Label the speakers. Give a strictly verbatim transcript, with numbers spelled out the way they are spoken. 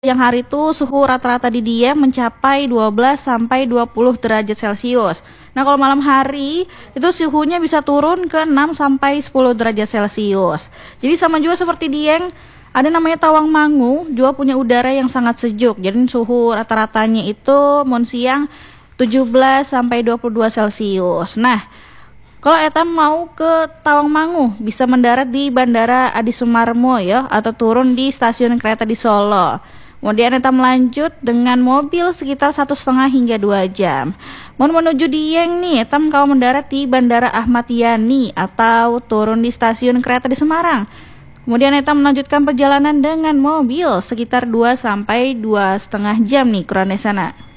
Speaker 1: Yang hari itu suhu rata-rata di Dieng mencapai dua belas sampai dua puluh derajat Celcius. Nah, kalau malam hari itu suhunya bisa turun ke enam sampai sepuluh derajat Celcius. Jadi sama juga seperti Dieng, ada namanya Tawangmangu, juga punya udara yang sangat sejuk. Jadi suhu rata-ratanya itu mun siang tujuh belas sampai dua puluh dua Celcius. Nah, kalau etam mau ke Tawangmangu, bisa mendarat di Bandara Adi Sumarmo ya, atau turun di stasiun kereta di Solo. Kemudian etam lanjut dengan mobil sekitar satu setengah hingga dua jam. Mau menuju Dieng nih, etam kau mendarat di Bandara Ahmad Yani atau turun di stasiun kereta di Semarang. Kemudian etam melanjutkan perjalanan dengan mobil sekitar dua sampai dua setengah jam nih kurang sana.